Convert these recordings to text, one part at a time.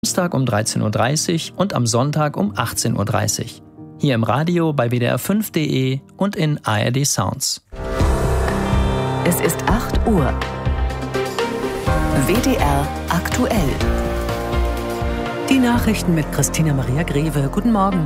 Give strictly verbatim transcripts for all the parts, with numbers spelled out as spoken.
Samstag um dreizehn Uhr dreißig und am Sonntag um achtzehn Uhr dreißig. Hier im Radio bei W D R fünf Punkt de und in A R D Sounds. Es ist acht Uhr. W D R aktuell. Die Nachrichten mit Christina Maria Greve. Guten Morgen.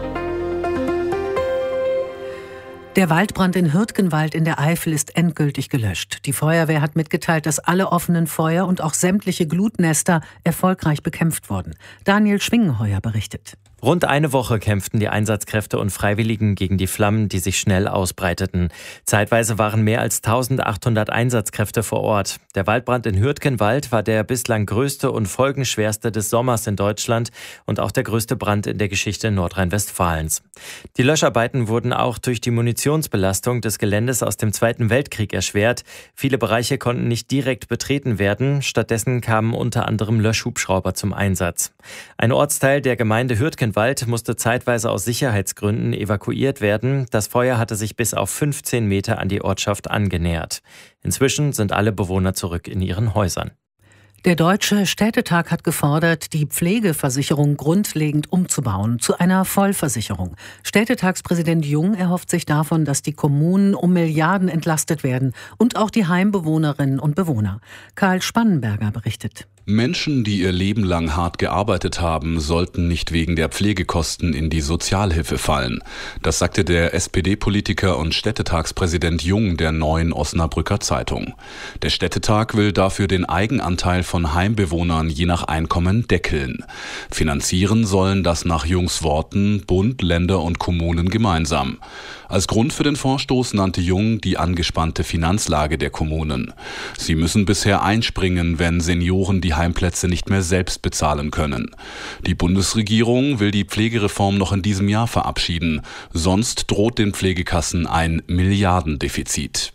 Der Waldbrand in Hürtgenwald in der Eifel ist endgültig gelöscht. Die Feuerwehr hat mitgeteilt, dass alle offenen Feuer und auch sämtliche Glutnester erfolgreich bekämpft wurden. Daniel Schwingenheuer berichtet. Rund eine Woche kämpften die Einsatzkräfte und Freiwilligen gegen die Flammen, die sich schnell ausbreiteten. Zeitweise waren mehr als eintausendachthundert Einsatzkräfte vor Ort. Der Waldbrand in Hürtgenwald war der bislang größte und folgenschwerste des Sommers in Deutschland und auch der größte Brand in der Geschichte Nordrhein-Westfalens. Die Löscharbeiten wurden auch durch die Munitionsbelastung des Geländes aus dem Zweiten Weltkrieg erschwert. Viele Bereiche konnten nicht direkt betreten werden. Stattdessen kamen unter anderem Löschhubschrauber zum Einsatz. Ein Ortsteil der Gemeinde Hürtgenwald Wald musste zeitweise aus Sicherheitsgründen evakuiert werden. Das Feuer hatte sich bis auf fünfzehn Meter an die Ortschaft angenähert. Inzwischen sind alle Bewohner zurück in ihren Häusern. Der Deutsche Städtetag hat gefordert, die Pflegeversicherung grundlegend umzubauen zu einer Vollversicherung. Städtetagspräsident Jung erhofft sich davon, dass die Kommunen um Milliarden entlastet werden und auch die Heimbewohnerinnen und Bewohner. Karl Spannenberger berichtet. Menschen, die ihr Leben lang hart gearbeitet haben, sollten nicht wegen der Pflegekosten in die Sozialhilfe fallen. Das sagte der S P D-Politiker und Städtetagspräsident Jung der Neuen Osnabrücker Zeitung. Der Städtetag will dafür den Eigenanteil von Heimbewohnern je nach Einkommen deckeln. Finanzieren sollen das nach Jungs Worten Bund, Länder und Kommunen gemeinsam. Als Grund für den Vorstoß nannte Jung die angespannte Finanzlage der Kommunen. Sie müssen bisher einspringen, wenn Senioren die Heimplätze nicht mehr selbst bezahlen können. Die Bundesregierung will die Pflegereform noch in diesem Jahr verabschieden. Sonst droht den Pflegekassen ein Milliardendefizit.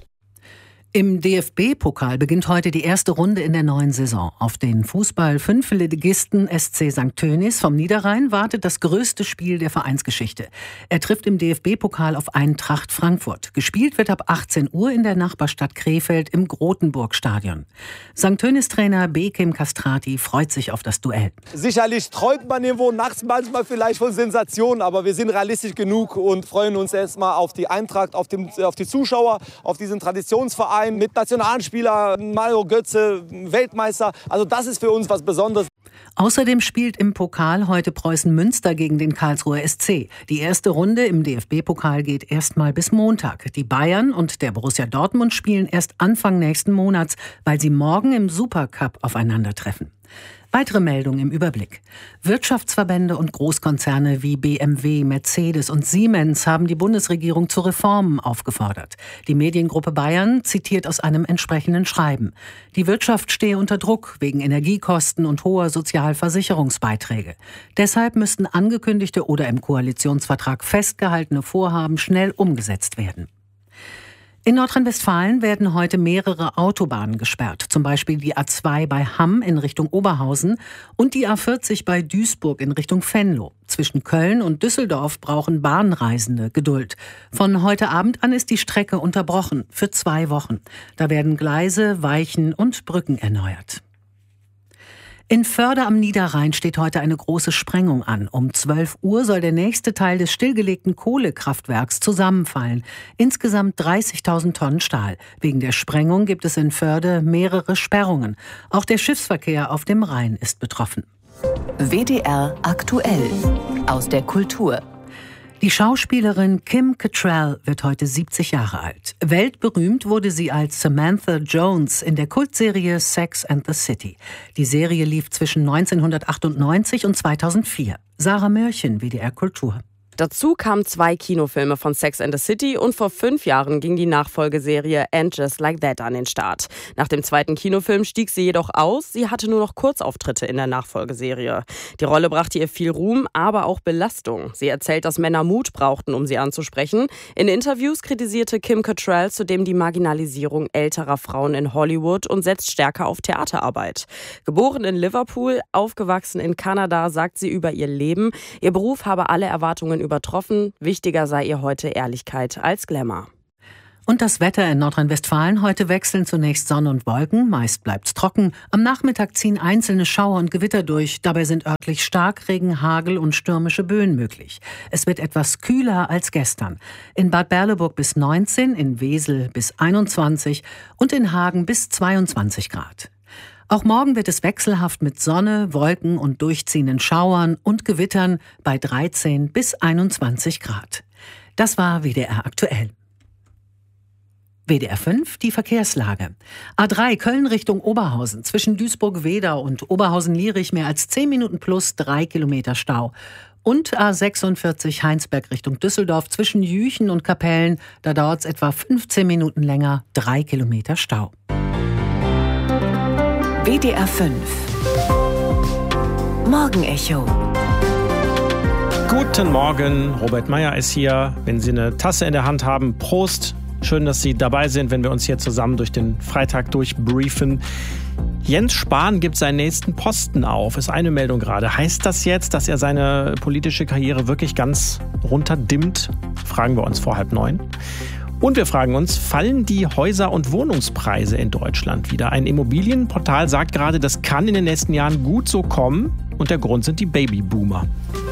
Im D F B-Pokal beginnt heute die erste Runde in der neuen Saison. Auf den Fußball-Fünfligisten S C Sankt Tönnies vom Niederrhein wartet das größte Spiel der Vereinsgeschichte. Er trifft im D F B-Pokal auf Eintracht Frankfurt. Gespielt wird ab achtzehn Uhr in der Nachbarstadt Krefeld im Grotenburg-Stadion. Sankt Tönnies-Trainer Bekim Castrati freut sich auf das Duell. Sicherlich träumt man irgendwo nachts manchmal vielleicht von Sensationen, aber wir sind realistisch genug und freuen uns erstmal auf die Eintracht, auf, dem, auf die Zuschauer, auf diesen Traditionsverein. Mit Nationalspieler, Mario Götze, Weltmeister. Also das ist für uns was Besonderes. Außerdem spielt im Pokal heute Preußen Münster gegen den Karlsruher S C. Die erste Runde im D F B-Pokal geht erstmal bis Montag. Die Bayern und der Borussia Dortmund spielen erst Anfang nächsten Monats, weil sie morgen im Supercup aufeinandertreffen. Weitere Meldungen im Überblick. Wirtschaftsverbände und Großkonzerne wie B M W, Mercedes und Siemens haben die Bundesregierung zu Reformen aufgefordert. Die Mediengruppe Bayern zitiert aus einem entsprechenden Schreiben. Die Wirtschaft stehe unter Druck wegen Energiekosten und hoher Sozialversicherungsbeiträge. Deshalb müssten angekündigte oder im Koalitionsvertrag festgehaltene Vorhaben schnell umgesetzt werden. In Nordrhein-Westfalen werden heute mehrere Autobahnen gesperrt, zum Beispiel die A zwei bei Hamm in Richtung Oberhausen und die A vierzig bei Duisburg in Richtung Venlo. Zwischen Köln und Düsseldorf brauchen Bahnreisende Geduld. Von heute Abend an ist die Strecke unterbrochen für zwei Wochen. Da werden Gleise, Weichen und Brücken erneuert. In Förde am Niederrhein steht heute eine große Sprengung an. Um zwölf Uhr soll der nächste Teil des stillgelegten Kohlekraftwerks zusammenfallen. Insgesamt dreißigtausend Tonnen Stahl. Wegen der Sprengung gibt es in Förde mehrere Sperrungen. Auch der Schiffsverkehr auf dem Rhein ist betroffen. W D R aktuell aus der Kultur. Die Schauspielerin Kim Cattrall wird heute siebzig Jahre alt. Weltberühmt wurde sie als Samantha Jones in der Kultserie Sex and the City. Die Serie lief zwischen neunzehnhundertachtundneunzig und zweitausendvier. Sarah Mörchen, W D R Kultur. Dazu kamen zwei Kinofilme von Sex and the City und vor fünf Jahren ging die Nachfolgeserie And Just Like That an den Start. Nach dem zweiten Kinofilm stieg sie jedoch aus. Sie hatte nur noch Kurzauftritte in der Nachfolgeserie. Die Rolle brachte ihr viel Ruhm, aber auch Belastung. Sie erzählt, dass Männer Mut brauchten, um sie anzusprechen. In Interviews kritisierte Kim Cattrall zudem die Marginalisierung älterer Frauen in Hollywood und setzt stärker auf Theaterarbeit. Geboren in Liverpool, aufgewachsen in Kanada, sagt sie über ihr Leben, ihr Beruf habe alle Erwartungen übertroffen. Wichtiger sei ihr heute Ehrlichkeit als Glamour. Und das Wetter in Nordrhein-Westfalen: heute wechseln zunächst Sonne und Wolken, meist bleibt's trocken. Am Nachmittag ziehen einzelne Schauer und Gewitter durch. Dabei sind örtlich Starkregen, Hagel und stürmische Böen möglich. Es wird etwas kühler als gestern. In Bad Berleburg bis neunzehn, in Wesel bis einundzwanzig und in Hagen bis zweiundzwanzig Grad. Auch morgen wird es wechselhaft mit Sonne, Wolken und durchziehenden Schauern und Gewittern bei dreizehn bis einundzwanzig Grad. Das war W D R aktuell. W D R fünf, die Verkehrslage. A drei Köln Richtung Oberhausen, zwischen Duisburg-Wedau und Oberhausen-Lierich mehr als zehn Minuten plus drei Kilometer Stau. Und A sechsundvierzig Heinsberg Richtung Düsseldorf, zwischen Jüchen und Kapellen, da dauert es etwa fünfzehn Minuten länger, drei Kilometer Stau. W D R fünf Morgenecho. Guten Morgen, Robert Meyer ist hier. Wenn Sie eine Tasse in der Hand haben, Prost. Schön, dass Sie dabei sind, wenn wir uns hier zusammen durch den Freitag durchbriefen. Jens Spahn gibt seinen nächsten Posten auf, ist eine Meldung gerade. Heißt das jetzt, dass er seine politische Karriere wirklich ganz runterdimmt? Fragen wir uns vor halb neun. Und wir fragen uns, fallen die Häuser- und Wohnungspreise in Deutschland wieder? Ein Immobilienportal sagt gerade, das kann in den nächsten Jahren gut so kommen. Und der Grund sind die Babyboomer.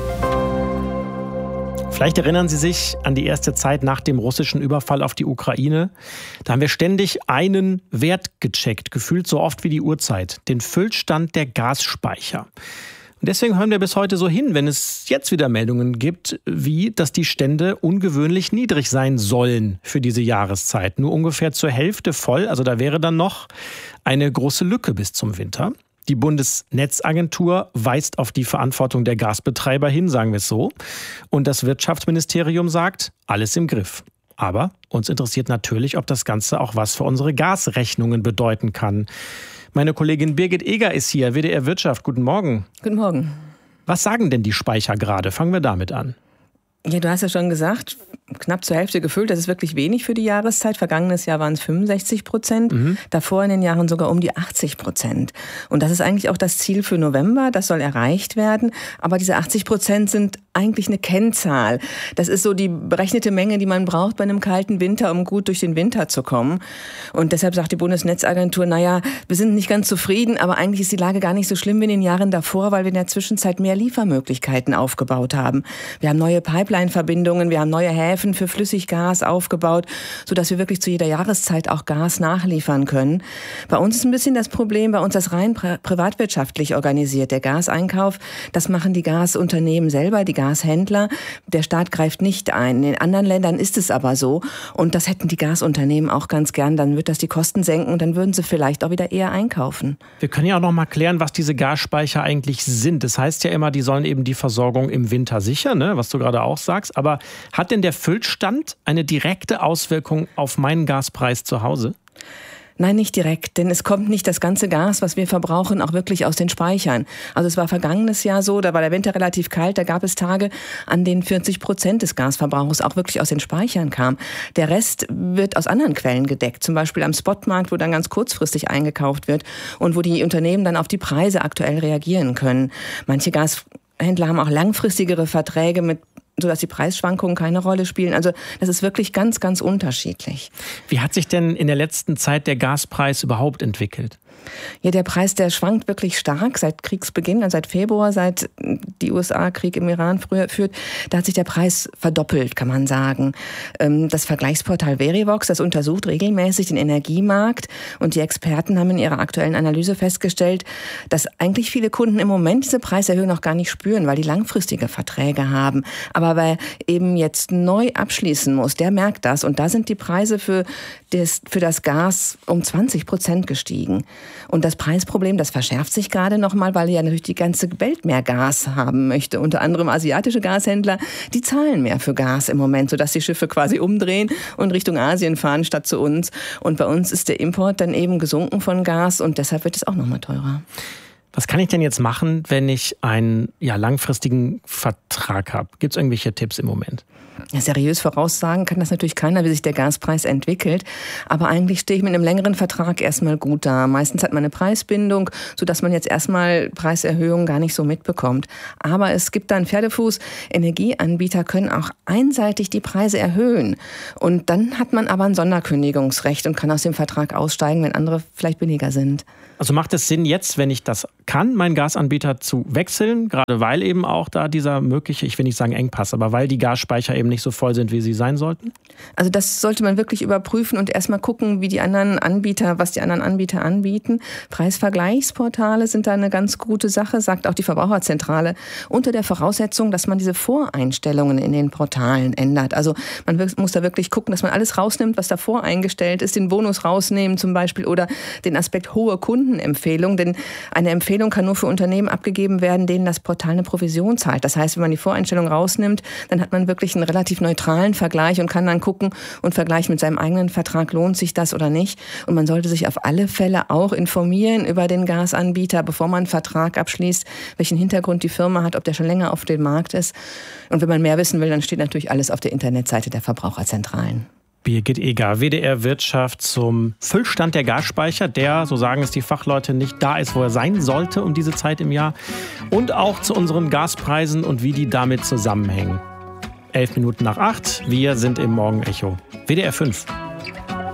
Vielleicht erinnern Sie sich an die erste Zeit nach dem russischen Überfall auf die Ukraine. Da haben wir ständig einen Wert gecheckt, gefühlt so oft wie die Uhrzeit, den Füllstand der Gasspeicher. Und deswegen hören wir bis heute so hin, wenn es jetzt wieder Meldungen gibt, wie, dass die Stände ungewöhnlich niedrig sein sollen für diese Jahreszeit. Nur ungefähr zur Hälfte voll, also da wäre dann noch eine große Lücke bis zum Winter. Die Bundesnetzagentur weist auf die Verantwortung der Gasbetreiber hin, sagen wir es so. Und das Wirtschaftsministerium sagt, alles im Griff. Aber uns interessiert natürlich, ob das Ganze auch was für unsere Gasrechnungen bedeuten kann. Meine Kollegin Birgit Eger ist hier, W D R Wirtschaft. Guten Morgen. Guten Morgen. Was sagen denn die Speicher gerade? Fangen wir damit an. Ja, du hast ja schon gesagt, knapp zur Hälfte gefüllt. Das ist wirklich wenig für die Jahreszeit. Vergangenes Jahr waren es fünfundsechzig Prozent. Mhm. Davor in den Jahren sogar um die achtzig Prozent. Und das ist eigentlich auch das Ziel für November. Das soll erreicht werden. Aber diese achtzig Prozent sind eigentlich eine Kennzahl. Das ist so die berechnete Menge, die man braucht bei einem kalten Winter, um gut durch den Winter zu kommen. Und deshalb sagt die Bundesnetzagentur, naja, wir sind nicht ganz zufrieden, aber eigentlich ist die Lage gar nicht so schlimm wie in den Jahren davor, weil wir in der Zwischenzeit mehr Liefermöglichkeiten aufgebaut haben. Wir haben neue Pipeline-Verbindungen, wir haben neue Häfen für Flüssiggas aufgebaut, sodass wir wirklich zu jeder Jahreszeit auch Gas nachliefern können. Bei uns ist ein bisschen das Problem, bei uns ist das rein pri- privatwirtschaftlich organisiert. Der Gaseinkauf, das machen die Gasunternehmen selber, die Gashändler. Der Staat greift nicht ein. In anderen Ländern ist es aber so. Und das hätten die Gasunternehmen auch ganz gern. Dann wird das die Kosten senken und dann würden sie vielleicht auch wieder eher einkaufen. Wir können ja auch noch mal klären, was diese Gasspeicher eigentlich sind. Das heißt ja immer, die sollen eben die Versorgung im Winter sichern, ne? Was du gerade auch sagst. Aber hat denn der Füllstand eine direkte Auswirkung auf meinen Gaspreis zu Hause? Nein, nicht direkt, denn es kommt nicht das ganze Gas, was wir verbrauchen, auch wirklich aus den Speichern. Also es war vergangenes Jahr so, da war der Winter relativ kalt, da gab es Tage, an denen vierzig Prozent des Gasverbrauchs auch wirklich aus den Speichern kam. Der Rest wird aus anderen Quellen gedeckt, zum Beispiel am Spotmarkt, wo dann ganz kurzfristig eingekauft wird und wo die Unternehmen dann auf die Preise aktuell reagieren können. Manche Gashändler haben auch langfristigere Verträge mit sodass die Preisschwankungen keine Rolle spielen. Also das ist wirklich ganz, ganz unterschiedlich. Wie hat sich denn in der letzten Zeit der Gaspreis überhaupt entwickelt? Ja, der Preis, der schwankt wirklich stark seit Kriegsbeginn, also seit Februar, seit die U S A Krieg im Iran früher führt. Da hat sich der Preis verdoppelt, kann man sagen. Das Vergleichsportal Verivox, das untersucht regelmäßig den Energiemarkt und die Experten haben in ihrer aktuellen Analyse festgestellt, dass eigentlich viele Kunden im Moment diese Preiserhöhung noch gar nicht spüren, weil die langfristige Verträge haben. Aber wer eben jetzt neu abschließen muss, der merkt das. Und da sind die Preise für das, für das Gas um zwanzig Prozent gestiegen. Und das Preisproblem, das verschärft sich gerade nochmal, weil ja natürlich die ganze Welt mehr Gas haben möchte. Unter anderem asiatische Gashändler, die zahlen mehr für Gas im Moment, sodass die Schiffe quasi umdrehen und Richtung Asien fahren statt zu uns. Und bei uns ist der Import dann eben gesunken von Gas und deshalb wird es auch nochmal teurer. Was kann ich denn jetzt machen, wenn ich einen ja, langfristigen Vertrag habe? Gibt es irgendwelche Tipps im Moment? Ja, seriös voraussagen kann das natürlich keiner, wie sich der Gaspreis entwickelt. Aber eigentlich stehe ich mit einem längeren Vertrag erstmal gut da. Meistens hat man eine Preisbindung, sodass man jetzt erstmal Preiserhöhungen gar nicht so mitbekommt. Aber es gibt da einen Pferdefuß. Energieanbieter können auch einseitig die Preise erhöhen. Und dann hat man aber ein Sonderkündigungsrecht und kann aus dem Vertrag aussteigen, wenn andere vielleicht billiger sind. Also macht es Sinn, jetzt, wenn ich das kann, meinen Gasanbieter zu wechseln, gerade weil eben auch da dieser mögliche, ich will nicht sagen Engpass, aber weil die Gasspeicher eben nicht so voll sind, wie sie sein sollten? Also das sollte man wirklich überprüfen und erstmal gucken, wie die anderen Anbieter, was die anderen Anbieter anbieten. Preisvergleichsportale sind da eine ganz gute Sache, sagt auch die Verbraucherzentrale, unter der Voraussetzung, dass man diese Voreinstellungen in den Portalen ändert. Also man muss da wirklich gucken, dass man alles rausnimmt, was da voreingestellt ist, den Bonus rausnehmen zum Beispiel oder den Aspekt hohe Kundenempfehlung, denn eine Empfehlung kann nur für Unternehmen abgegeben werden, denen das Portal eine Provision zahlt. Das heißt, wenn man die Voreinstellung rausnimmt, dann hat man wirklich einen relativ neutralen Vergleich und kann dann gucken und vergleichen mit seinem eigenen Vertrag, lohnt sich das oder nicht. Und man sollte sich auf alle Fälle auch informieren über den Gasanbieter, bevor man einen Vertrag abschließt, welchen Hintergrund die Firma hat, ob der schon länger auf dem Markt ist. Und wenn man mehr wissen will, dann steht natürlich alles auf der Internetseite der Verbraucherzentralen. Birgit Eger, W D R Wirtschaft, zum Füllstand der Gasspeicher, der, so sagen es die Fachleute, nicht da ist, wo er sein sollte um diese Zeit im Jahr. Und auch zu unseren Gaspreisen und wie die damit zusammenhängen. Elf Minuten nach acht, wir sind im Morgenecho. W D R fünf.